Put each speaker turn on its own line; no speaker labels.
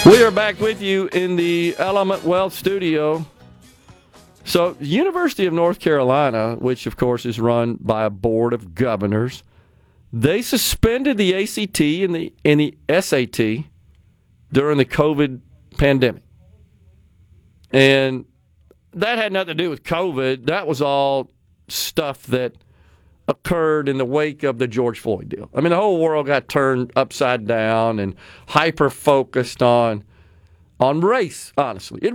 We are back with you in the Element Wealth studio. So, the University of North Carolina, which of course is run by a board of governors, they suspended the ACT and the SAT during the COVID pandemic. And that had nothing to do with COVID. That was all stuff that occurred in the wake of the George Floyd deal. I mean, the whole world got turned upside down and hyper-focused on race, honestly. It